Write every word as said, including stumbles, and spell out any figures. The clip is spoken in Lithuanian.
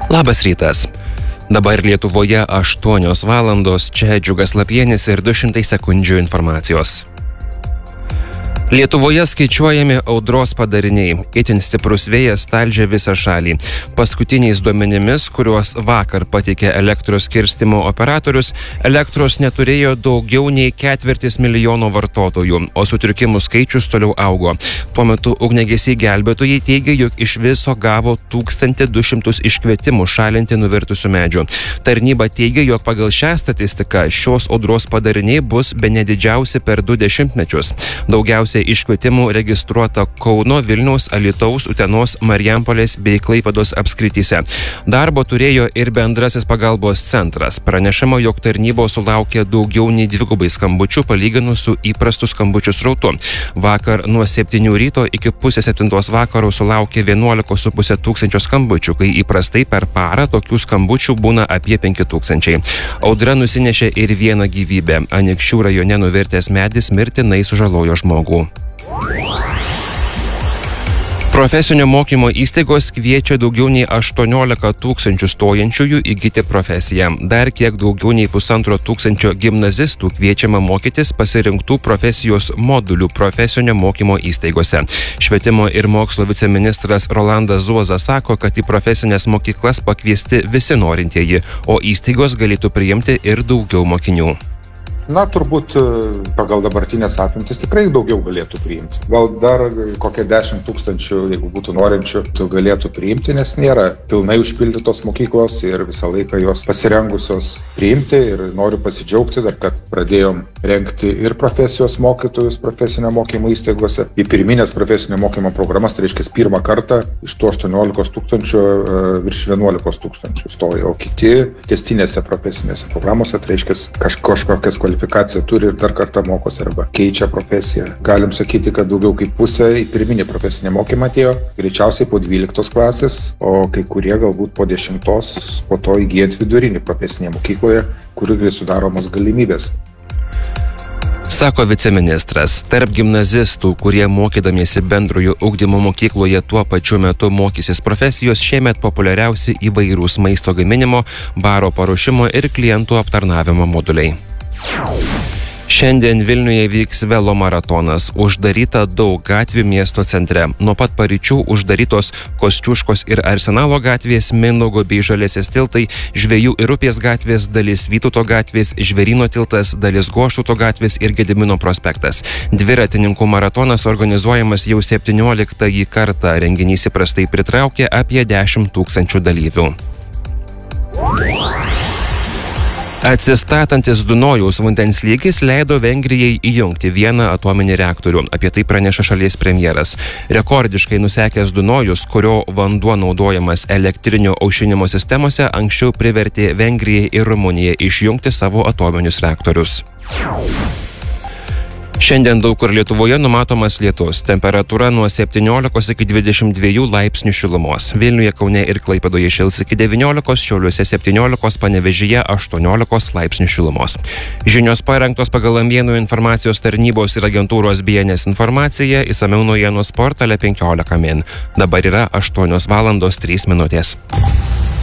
Labas rytas. Dabar Lietuvoje aštuonios valandos, čia Džiugas Lapienis ir du šimtai sekundžių informacijos. Lietuvoje skaičiuojami audros padariniai. Itin stiprus vėjas talžė visą šalį. Paskutiniais duomenimis, kuriuos vakar pateikė elektros skirstymo operatorius, elektros neturėjo daugiau nei ketvirtis milijono vartotojų, o sutrikimų skaičius toliau augo. Tuo metu ugniagesiai gelbėtojai teigia, jog iš viso gavo tūkstantį du šimtus iškvietimų šalinti nuvirtusių medžių. Tarnyba teigia, jog pagal šią statistiką šios audros padariniai bus bene didžiausi per du dešimtmečius. Daugiausiai iškvietimų registruota Kauno, Vilniaus, Alytaus, Utenos, Marijampolės bei Klaipėdos apskrityse. Darbo turėjo ir bendrasis pagalbos centras. Pranešama, jog tarnybos sulaukė daugiau nei dvigubai skambučių palyginus su įprastu skambučių srautu. Vakar nuo septynių ryto iki pusės septintos vakaro sulaukė vienuolika su puse tūkstančio skambučių, kai įprastai per parą tokių skambučių būna apie penki tūkstančiai. Audra nusinešė ir vieną gyvybę. Anykščių rajone nuvirtęs medis mirtinai sužalojo žmogų. Profesinio mokymo įstaigos kviečia daugiau nei aštuoniolika tūkstančių stojančiųjų įgyti profesiją. Dar kiek daugiau nei pusantro tūkstančio gimnazistų kviečiama mokytis pasirinktų profesijos modulių profesinio mokymo įstaigose. Švietimo ir mokslo viceministras Rolandas Zuoza sako, kad į profesinės mokyklas pakviesti visi norintieji, o įstaigos galėtų priimti ir daugiau mokinių. Na, turbūt pagal dabartinės apimtis tikrai daugiau galėtų priimti. Gal dar kokie dešimt tūkstančių, jeigu būtų norinčių, galėtų priimti, nes nėra pilnai užpildytos mokyklos ir visą laiką jos pasirengusios priimti. Ir noriu pasidžiaugti dar, kad pradėjom rengti ir profesijos mokytojus profesinio mokymo įstaigose. Į pirminės profesinio mokymo programas, tai reiškia pirmą kartą iš tų aštuoniolikos tūkstančių virš vienuolikos tūkstančių stoja, o kiti tęstinėse profesinėse programose, tai reiškia kažkokias kvalifikacijos kvalifikaciją turi ir dar kartą mokosi arba keičia profesiją. Galim sakyti, kad daugiau kaip pusė į pirminį profesinį mokymą atėjo, greičiausiai po dvyliktos klasės, o kai kurie galbūt po dešimtos, po to įgyjant vidurinį profesinėje mokykloje, kurį sudaromos galimybės. Sako viceministras, tarp gimnazistų, kurie mokydamiesi bendrojo ugdymo mokykloje tuo pačiu metu mokysis profesijos, šiemet populiariausi įvairūs maisto gaminimo, baro paruošimo ir klientų aptarnavimo moduliai. Šiandien Vilniuje vyks velo maratonas. Uždaryta daug gatvių miesto centre. Nuo pat paryčių uždarytos Kosciuškos ir Arsenalo gatvės, Mindaugo bei Žaliasis tiltai, Žvejų ir Upės gatvės, dalis Vytauto gatvės, Žvėryno tiltas, dalis Goštauto gatvės ir Gedimino prospektas. Dviratininkų maratonas organizuojamas jau septynioliktąjį kartą. Renginys įprastai pritraukia apie dešimt tūkstančių dalyvių. Atsistatantis Dunojaus vandens lygis leido Vengrijai įjungti vieną atominį reaktorių. Apie tai praneša šalies premjeras. Rekordiškai nusekęs Dunojus, kurio vanduo naudojamas elektrinio aušinimo sistemose, anksčiau privertė Vengrijai ir Rumuniją išjungti savo atominius reaktorius. Šiandien daug kur Lietuvoje numatomas lietus. Temperatūra nuo septyniolikos iki dvidešimt dviejų laipsnių šilumos. Vilniuje, Kaune ir Klaipėdoje šils iki devyniolikos, Šiauliuose septyniolikos, Panevėžyje aštuoniolikos laipsnių šilumos. Žinios parengtos pagal Amėnų informacijos tarnybos ir agentūros B N S informaciją, išsamiau naujienų portale penkiolika min. Dabar yra aštuonios valandos trys minutės.